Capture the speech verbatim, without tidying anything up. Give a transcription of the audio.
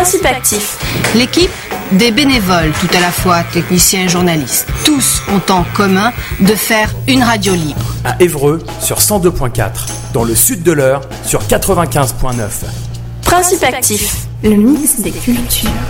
Principe actif. L'équipe, des bénévoles tout à la fois, techniciens et journalistes. Tous ont en commun de faire une radio libre. À Évreux sur cent deux virgule quatre, dans le sud de l'Eure sur quatre-vingt-quinze virgule neuf. Principe actif. Le mix des cultures.